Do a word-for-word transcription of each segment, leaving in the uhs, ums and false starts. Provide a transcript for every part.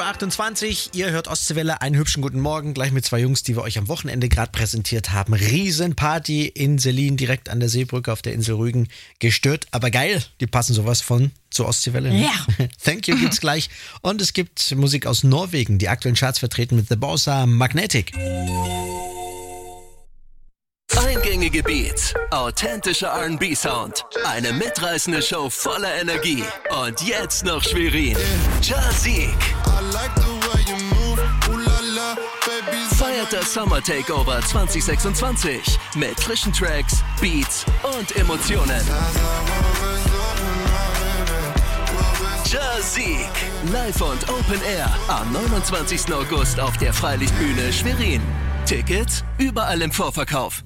Uhr achtundzwanzig, ihr hört Ostseewelle, einen hübschen guten Morgen, gleich mit zwei Jungs, die wir euch am Wochenende gerade präsentiert haben. Riesenparty in Selin, direkt an der Seebrücke auf der Insel Rügen. Gestört, aber geil, die passen sowas von zur Ostseewelle. Ne? Ja. Thank you gibt's gleich. Und es gibt Musik aus Norwegen, die aktuellen Charts vertreten mit The Bossa Magnetic. Eingängige Beats, authentischer R and B-Sound, eine mitreißende Show voller Energie und jetzt noch Schwerin. Jazik feiert das Summer Takeover zwanzig sechsundzwanzig mit frischen Tracks, Beats und Emotionen. Jazik, live und Open Air am neunundzwanzigsten August auf der Freilichtbühne Schwerin. Tickets überall im Vorverkauf.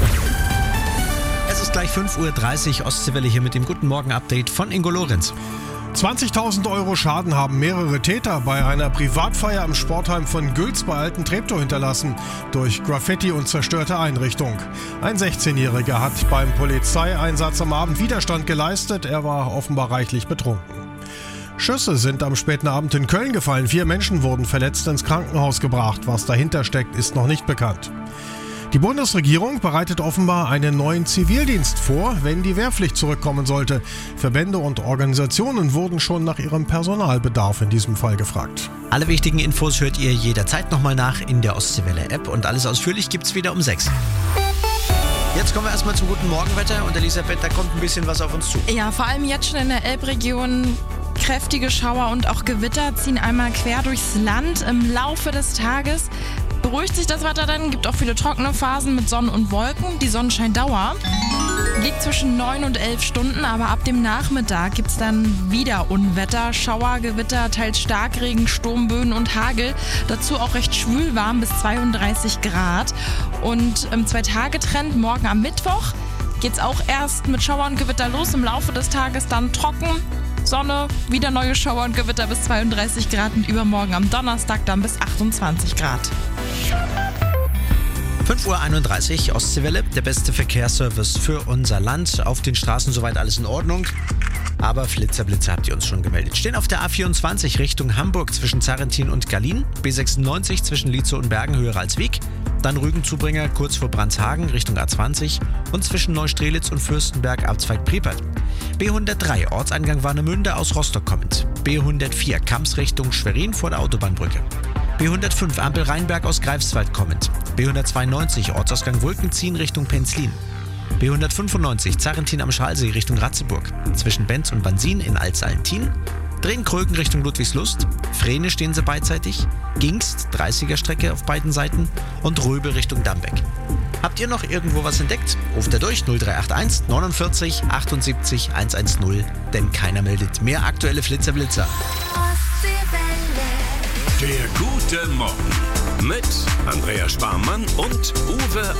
Es ist gleich fünf Uhr dreißig, Ostseewelle hier mit dem Guten Morgen-Update von Ingo Lorenz. zwanzigtausend Euro Schaden haben mehrere Täter bei einer Privatfeier im Sportheim von Gülz bei Alten-Treptow hinterlassen, durch Graffiti und zerstörte Einrichtung. Ein sechzehnjähriger hat beim Polizeieinsatz am Abend Widerstand geleistet, er war offenbar reichlich betrunken. Schüsse sind am späten Abend in Köln gefallen, vier Menschen wurden verletzt ins Krankenhaus gebracht, was dahinter steckt, ist noch nicht bekannt. Die Bundesregierung bereitet offenbar einen neuen Zivildienst vor, wenn die Wehrpflicht zurückkommen sollte. Verbände und Organisationen wurden schon nach ihrem Personalbedarf in diesem Fall gefragt. Alle wichtigen Infos hört ihr jederzeit nochmal nach in der Ostseewelle-App und alles ausführlich gibt's wieder um sechs. Jetzt kommen wir erstmal zum guten Morgenwetter und Elisabeth, da kommt ein bisschen was auf uns zu. Ja, vor allem jetzt schon in der Elbregion. Kräftige Schauer und auch Gewitter ziehen einmal quer durchs Land im Laufe des Tages. Beruhigt sich das Wetter dann, gibt auch viele trockene Phasen mit Sonne und Wolken. Die Sonnenscheindauer liegt zwischen neun und elf Stunden, aber ab dem Nachmittag gibt es dann wieder Unwetter, Schauer, Gewitter, teils Starkregen, Sturmböen und Hagel. Dazu auch recht schwül warm bis zweiunddreißig Grad. Und im Zwei-Tage-Trend morgen am Mittwoch geht es auch erst mit Schauer und Gewitter los, im Laufe des Tages dann trocken. Sonne, wieder neue Schauer und Gewitter bis zweiunddreißig Grad und übermorgen am Donnerstag dann bis achtundzwanzig Grad. fünf Uhr einunddreißig, Ostseewelle, der beste Verkehrsservice für unser Land. Auf den Straßen soweit alles in Ordnung. Aber Flitzerblitze habt ihr uns schon gemeldet. Stehen auf der A vierundzwanzig Richtung Hamburg zwischen Zarrentin und Gallien. B sechsundneunzig zwischen Lietzow und Bergen höher als Wieg. Dann Rügenzubringer kurz vor Brandshagen Richtung A zwanzig. Und zwischen Neustrelitz und Fürstenberg Abzweig Priepert. B hundertdrei Ortseingang Warnemünde aus Rostock kommend. B hundertvier Kamms Richtung Schwerin vor der Autobahnbrücke. B hundertfünf Ampel Rheinberg aus Greifswald kommend. B hundertzweiundneunzig Ortsausgang Wolkenziehen Richtung Penzlin. B hundertfünfundneunzig Zarrentin am Schalsee Richtung Ratzeburg. Zwischen Benz und Bansin in Altsallentin. Drehen-Kröken Richtung Ludwigslust. Frehne stehen sie beidseitig. Gingst, dreißiger Strecke auf beiden Seiten. Und Röbel Richtung Dambeck. Habt ihr noch irgendwo was entdeckt? Ruft er durch null drei acht eins neunundvierzig achtundsiebzig hundertzehn, denn keiner meldet mehr aktuelle Flitzerblitzer. Der gute Morgen mit Andrea Sparmann und Uwe